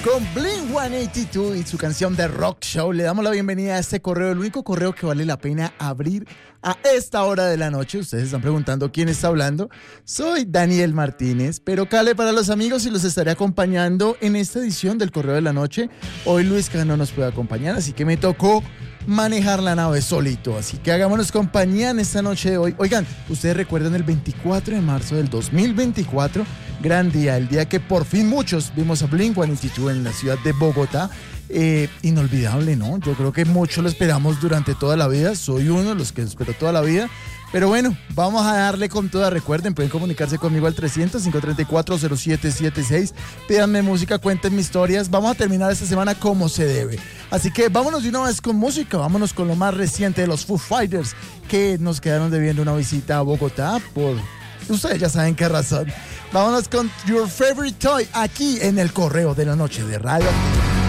con Blink-182 y su canción de Rock Show. Le damos la bienvenida a este correo, el único correo que vale la pena abrir a esta hora de la noche. Ustedes están preguntando quién está hablando. Soy Daniel Martínez, pero cale para los amigos y los estaré acompañando en esta edición del Correo de la Noche. Hoy Luis no nos puede acompañar, así que me tocó manejar la nave solito, así que hagámonos compañía en esta noche de hoy. Oigan, ustedes recuerdan el 24 de marzo del 2024, gran día, el día que por fin muchos vimos a Blink-182 en la ciudad de Bogotá. Inolvidable, ¿no? Yo creo que muchos lo esperamos durante toda la vida, soy uno de los que lo esperó toda la vida. Pero bueno, vamos a darle con toda. Recuerden, pueden comunicarse conmigo al 300-534-0776. Pídanme música, cuéntenme historias. Vamos a terminar esta semana como se debe. Así que vámonos de una vez con música. Vámonos con lo más reciente de los Foo Fighters, que nos quedaron debiendo una visita a Bogotá por... ustedes ya saben qué razón. Vámonos con Your Favorite Toy aquí en el Correo de la Noche de Radio.